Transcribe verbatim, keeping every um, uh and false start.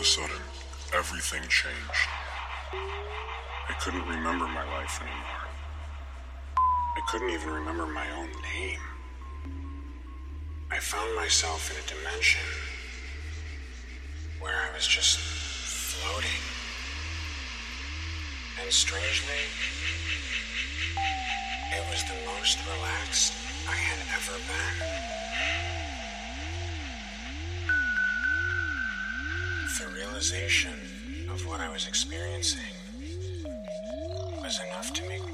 a sudden, everything changed. I couldn't remember my life anymore. I couldn't even remember my own name. I found myself in a dimension where I was just floating. And strangely, it was the most relaxed I had ever been. The realization of what I was experiencing was enough to make